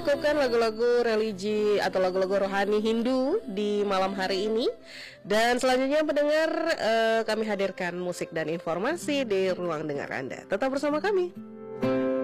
Cukupkan lagu-lagu religi atau lagu-lagu rohani Hindu di malam hari ini. Dan selanjutnya pendengar, kami hadirkan musik dan informasi di ruang dengar Anda. Tetap bersama kami.